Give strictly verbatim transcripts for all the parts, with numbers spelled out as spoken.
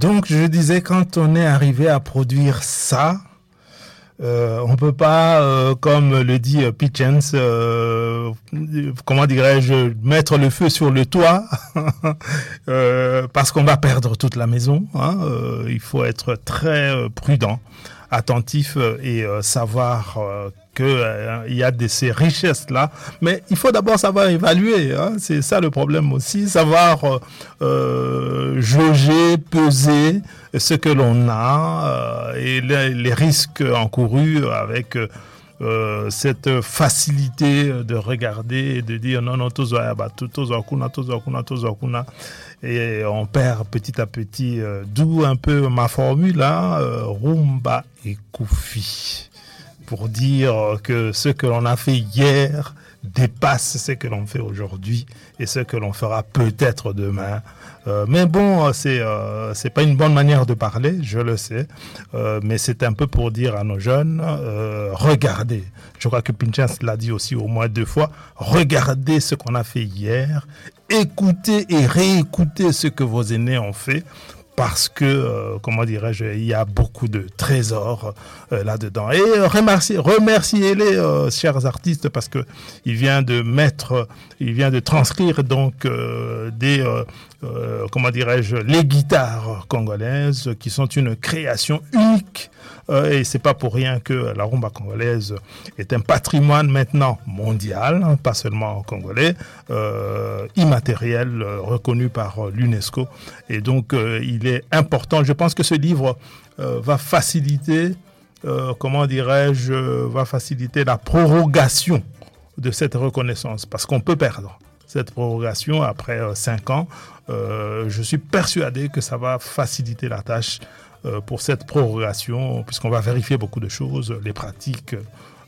donc, je disais, quand on est arrivé à produire ça, euh, on peut pas, euh, comme le dit euh, Pichens, euh, comment dirais-je, mettre le feu sur le toit, euh, parce qu'on va perdre toute la maison. Hein, euh, il faut être très euh, prudent, attentif euh, et euh, savoir euh, qu'il euh, y a de ces richesses-là. Mais il faut d'abord savoir évaluer. Hein, c'est ça le problème aussi. Savoir euh, euh, jauger, peser ce que l'on a euh, et les, les risques encourus avec euh, cette facilité de regarder et de dire non, non, tous okuna, tous okuna, tous okuna. Et on perd petit à petit, euh, d'où un peu ma formule, hein, euh, rumba et koufi, pour dire que ce que l'on a fait hier dépasse ce que l'on fait aujourd'hui et ce que l'on fera peut-être demain. Euh, mais bon, c'est euh, c'est pas une bonne manière de parler, je le sais, euh, mais c'est un peu pour dire à nos jeunes, euh, regardez. Je crois que Pinchas l'a dit aussi au moins deux fois. Regardez ce qu'on a fait hier, écoutez et réécoutez ce que vos aînés ont fait. Parce que, euh, comment dirais-je, il y a beaucoup de trésors euh, là-dedans. Et euh, remerciez, remerciez-les, euh, chers artistes, parce que il vient de mettre, il vient de transcrire donc euh, des, euh, euh, comment dirais-je, les guitares congolaises qui sont une création unique. Euh, et c'est pas pour rien que la rumba congolaise est un patrimoine maintenant mondial, hein, pas seulement congolais, euh, immatériel, euh, reconnu par l'UNESCO. Et donc, euh, il est important. Je pense que ce livre euh, va faciliter, euh, comment dirais-je, va faciliter la prorogation de cette reconnaissance, parce qu'on peut perdre cette prorogation après euh, cinq ans. Euh, je suis persuadé que ça va faciliter la tâche pour cette prorogation, puisqu'on va vérifier beaucoup de choses, les pratiques,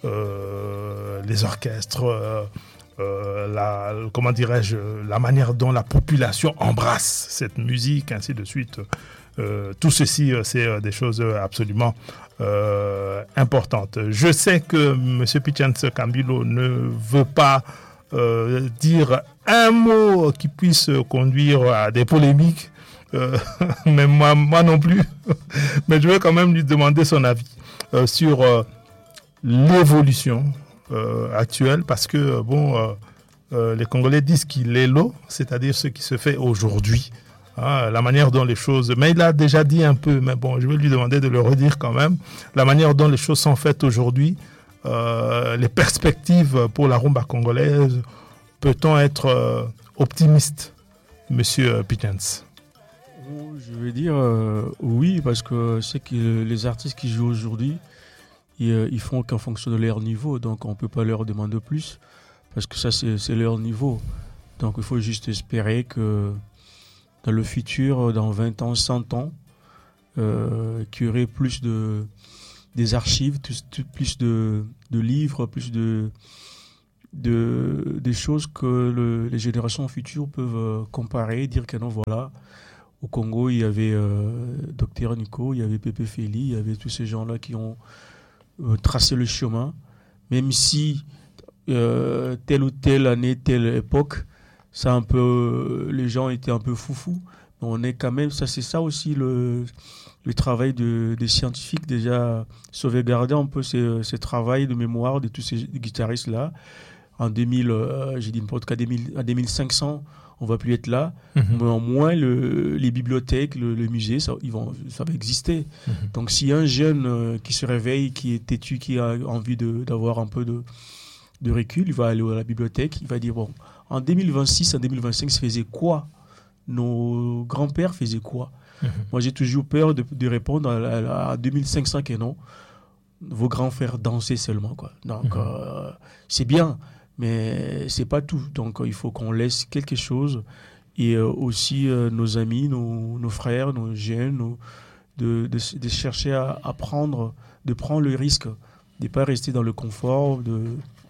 euh, les orchestres, euh, euh, la, comment dirais-je, la manière dont la population embrasse cette musique, ainsi de suite. Euh, tout ceci, c'est des choses absolument euh, importantes. Je sais que M. Pichens Kambilo ne veut pas euh, dire un mot qui puisse conduire à des polémiques, Euh, mais moi, moi non plus. Mais je vais quand même lui demander son avis euh, sur euh, l'évolution euh, actuelle, parce que euh, bon, euh, euh, les Congolais disent qu'il est l'eau, c'est-à-dire ce qui se fait aujourd'hui, hein, la manière dont les choses. Mais il a déjà dit un peu, mais bon, je vais lui demander de le redire quand même. La manière dont les choses sont faites aujourd'hui, euh, les perspectives pour la rumba congolaise, peut-on être euh, optimiste, Monsieur Pichens? Je vais dire euh, oui, parce que c'est que les artistes qui jouent aujourd'hui, ils, ils font qu'en fonction de leur niveau, donc on ne peut pas leur demander plus, parce que ça c'est, c'est leur niveau. Donc il faut juste espérer que dans le futur, dans vingt ans, cent ans, euh, qu'il y aurait plus de, des archives, tout, tout, plus de, de livres, plus de, de, des choses que le, les générations futures peuvent comparer, dire que non, voilà. Au Congo, il y avait euh, Docteur Nico, il y avait Pépé Feli, il y avait tous ces gens-là qui ont euh, tracé le chemin. Même si euh, telle ou telle année, telle époque, ça un peu, les gens étaient un peu foufous. Mais on est quand même, ça c'est ça aussi le, le travail de, des scientifiques, déjà sauvegarder un peu ce, ce travail de mémoire de tous ces guitaristes-là. En deux mille, euh, j'ai dit n'importe quoi, à deux mille cinq cents, on ne va plus être là, mmh. mais au moins le, les bibliothèques, le, le musée, ça, ils vont, ça va exister. Mmh. Donc s'il y a un jeune euh, qui se réveille, qui est têtu, qui a envie de, d'avoir un peu de, de recul, il va aller à la bibliothèque, il va dire, bon, en deux mille vingt-six, en deux mille vingt-cinq, se faisait quoi? Nos grands-pères faisaient quoi? Mmh. Moi, j'ai toujours peur de, de répondre à, à, à deux mille cinq cents que non, vos grands-pères dansaient seulement, quoi. Donc, mmh. euh, c'est bien, mais c'est pas tout. Donc, il faut qu'on laisse quelque chose. Et euh, aussi, euh, nos amis, nos, nos frères, nos jeunes, nos, de, de, de chercher à apprendre, de prendre le risque, de ne pas rester dans le confort, de,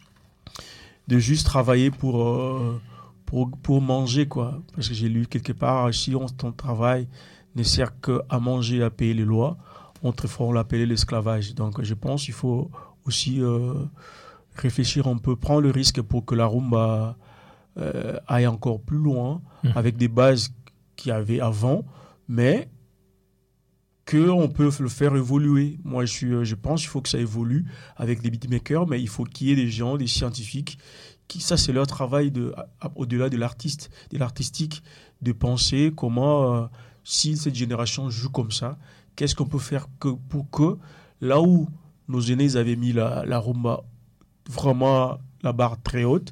de juste travailler pour, euh, pour, pour manger, quoi. Parce que j'ai lu quelque part, si on, ton travail ne sert qu'à manger, à payer les lois, autrefois on l'appelait l'esclavage. Donc, je pense qu'il faut aussi euh, réfléchir un peu, prendre le risque pour que la rumba euh, aille encore plus loin, mmh. avec des bases qu'il y avait avant, mais qu'on peut le faire évoluer. Moi, je, suis, je pense qu'il faut que ça évolue avec des beatmakers, mais il faut qu'il y ait des gens, des scientifiques, qui, ça c'est leur travail de, au-delà de l'artiste, de l'artistique, de penser comment, euh, si cette génération joue comme ça, qu'est-ce qu'on peut faire que, pour que, là où nos aînés ils avaient mis la, la rumba vraiment la barre très haute,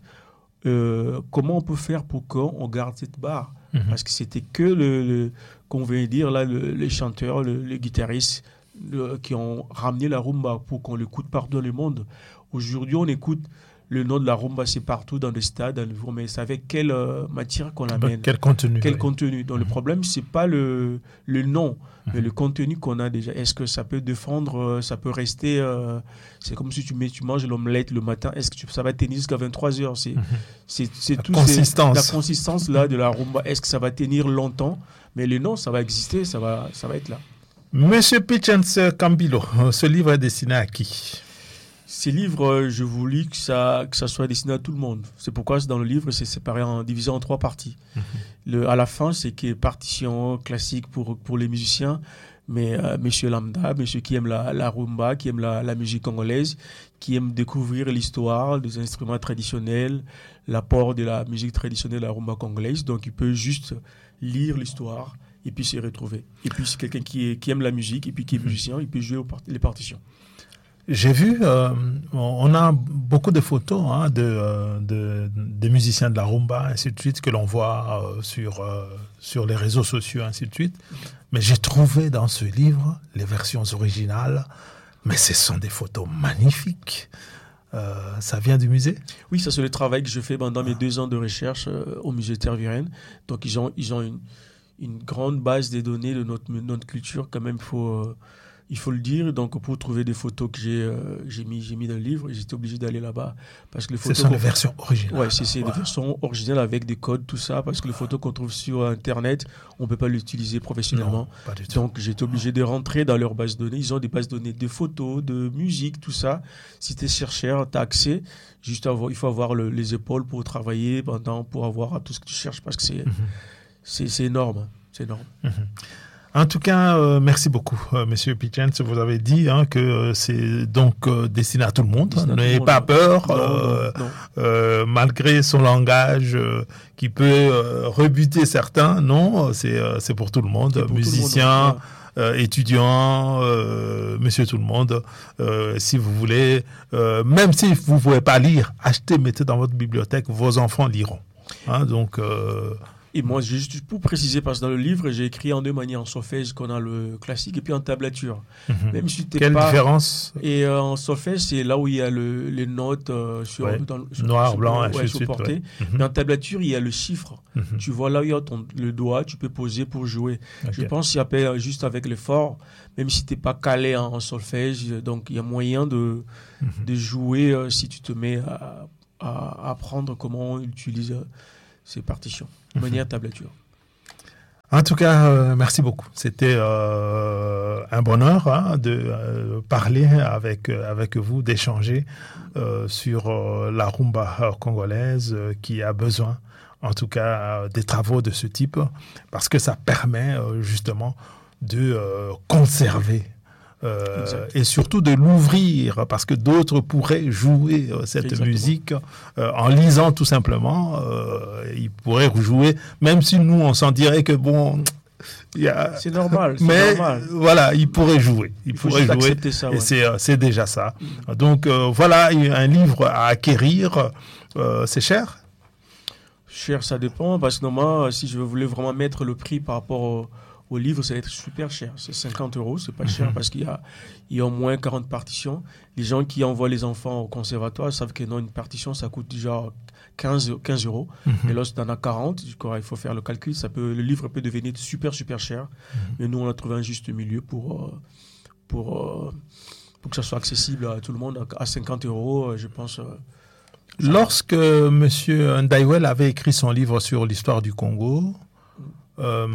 euh, comment on peut faire pour qu'on garde cette barre? Mmh. Parce que c'était que le, le qu'on vient dire là, le, les chanteurs, le, les guitaristes le, qui ont ramené la rumba pour qu'on l'écoute partout dans le monde. Aujourd'hui, on écoute le nom de la rumba, c'est partout dans les stades, dans le, mais c'est avec quelle euh, matière qu'on l'amène. Quel contenu. Quel oui. contenu. Donc mmh. le problème, c'est pas le, le nom, mmh. mais le contenu qu'on a déjà. Est-ce que ça peut défendre, euh, ça peut rester... Euh, c'est comme si tu, mets, tu manges l'omelette le matin, est-ce que tu, ça va tenir jusqu'à vingt-trois heures? C'est, mmh. c'est, c'est la tout. Consistance. C'est, la consistance là, de la rumba, est-ce que ça va tenir longtemps? Mais le nom, ça va exister, ça va, ça va être là. Monsieur Pichens Kambilo, ce livre est destiné à qui? Ces livres, je voulais que ça, que ça soit destiné à tout le monde. C'est pourquoi dans le livre, c'est séparé, en, divisé en trois parties. Mm-hmm. Le, à la fin, c'est qu'il y a partition classique pour, pour les musiciens, mais euh, monsieur lambda, monsieur qui aime la, la rumba, qui aime la, la musique congolaise, qui aime découvrir l'histoire des instruments traditionnels, l'apport de la musique traditionnelle de la rumba congolaise. Donc, il peut juste lire l'histoire et puis s'y retrouver. Et puis, c'est quelqu'un qui, est, qui aime la musique et puis qui est musicien, il peut jouer aux, les partitions. J'ai vu, euh, on a beaucoup de photos hein, de, euh, de, de musiciens de la rumba, ainsi de suite, que l'on voit euh, sur, euh, sur les réseaux sociaux, ainsi de suite. Mais j'ai trouvé dans ce livre les versions originales, mais ce sont des photos magnifiques. Euh, ça vient du musée? Oui, ça c'est le travail que je fais pendant mes deux ans de recherche euh, au musée Tervuren. Donc ils ont, ils ont une, une grande base des données de notre, notre culture, quand même, il faut... Euh, Il faut le dire, donc pour trouver des photos que j'ai, euh, j'ai, mis, j'ai mis dans le livre, j'étais obligé d'aller là-bas. Parce que les photos ce sont les versions originales. Oui, c'est, c'est ouais. des versions originales avec des codes, tout ça, parce que les photos qu'on trouve sur Internet, on ne peut pas l'utiliser professionnellement. Non, pas du tout. Donc j'étais obligé de rentrer dans leur base de données. Ils ont des bases de données de photos, de musique, tout ça. Si tu es chercheur, tu as accès. Juste avoir, il faut avoir le, les épaules pour travailler, pendant, pour avoir tout ce que tu cherches, parce que c'est, mm-hmm. c'est, c'est énorme. C'est énorme. Mm-hmm. En tout cas, euh, merci beaucoup, euh, Monsieur Pichens. Vous avez dit hein, que euh, c'est donc euh, destiné à tout le monde. N'ayez pas peur, non, euh, non, non. Euh, malgré son langage euh, qui peut euh, rebuter certains. Non, c'est, euh, c'est pour tout le monde. Pour Musiciens, tout le monde, euh, étudiants, euh, Monsieur tout le monde. Euh, si vous voulez, euh, même si vous ne pouvez pas lire, achetez, mettez dans votre bibliothèque. Vos enfants liront. Hein, donc... Euh, Et moi, juste pour préciser, parce que dans le livre, j'ai écrit en deux manières, en solfège, qu'on a le classique, et puis en tablature. Mm-hmm. Même si t'es Quelle pas... différence? Et euh, en solfège, c'est là où il y a le, les notes euh, sur, ouais. dans, sur, noir, sur, blanc, ouais, sur portée. Ouais. Mm-hmm. Mais en tablature, il y a le chiffre. Mm-hmm. Tu vois là où il y a ton, le doigt, tu peux poser pour jouer. Okay. Je pense qu'il y a juste avec l'effort, même si tu n'es pas calé en, en solfège, donc il y a moyen de, mm-hmm. de jouer euh, si tu te mets à, à apprendre comment on utilise euh, ces partitions, de mm-hmm. manière tablature. En tout cas, euh, merci beaucoup. C'était euh, un bonheur hein, de euh, parler avec, avec vous, d'échanger euh, sur euh, la rumba congolaise euh, qui a besoin, en tout cas, euh, des travaux de ce type, parce que ça permet euh, justement de euh, conserver Euh, et surtout de l'ouvrir, parce que d'autres pourraient jouer euh, cette Exactement. musique euh, en lisant tout simplement. Euh, ils pourraient jouer, même si nous, on s'en dirait que bon... Y a... C'est normal. C'est Mais normal. voilà, ils pourraient jouer. Ils Il faut pourraient juste jouer. accepter ça, ouais. Et c'est, euh, c'est déjà ça. Mmh. Donc euh, voilà, un livre à acquérir. Euh, c'est cher? Cher, ça dépend. Parce que normalement, si je voulais vraiment mettre le prix par rapport au... au livre, ça va être super cher. C'est cinquante euros, c'est pas cher mm-hmm. parce qu'il y a, il y a au moins quarante partitions. Les gens qui envoient les enfants au conservatoire savent que non, une partition, ça coûte déjà quinze euros. Mm-hmm. Et lorsque tu en as quarante, il faut faire le calcul. Ça peut, le livre peut devenir super, super cher. Mm-hmm. Mais nous, on a trouvé un juste milieu pour, pour, pour que ça soit accessible à tout le monde. À cinquante euros, je pense. Lorsque M. Ndaiwel avait écrit son livre sur l'histoire du Congo, euh,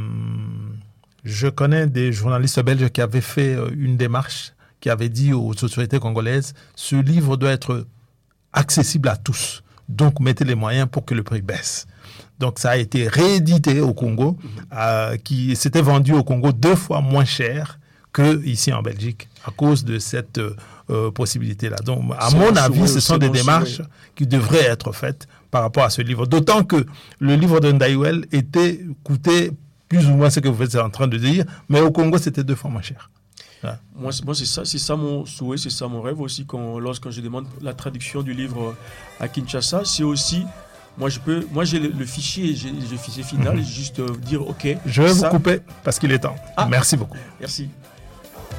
je connais des journalistes belges qui avaient fait une démarche, qui avaient dit aux autorités congolaises, ce livre doit être accessible à tous. Donc, mettez les moyens pour que le prix baisse. Donc, ça a été réédité au Congo, euh, qui s'était vendu au Congo deux fois moins cher qu'ici en Belgique, à cause de cette euh, possibilité-là. Donc, à c'est mon bon avis, souhait, ce sont des bon démarches souhait. qui devraient être faites par rapport à ce livre. D'autant que le livre de Ndaiwel était coûtait plus ou moins ce que vous êtes en train de dire, mais au Congo, c'était deux fois moins cher. Ouais. Moi, c'est, moi, c'est ça, c'est ça mon souhait, c'est ça mon rêve aussi. Quand, lorsque je demande la traduction du livre à Kinshasa, c'est aussi, moi, je peux, moi, j'ai le, le fichier, j'ai le fichier final, mm-hmm. juste euh, dire, ok. Je vais ça... vous couper parce qu'il est temps. Ah. Merci beaucoup. Merci.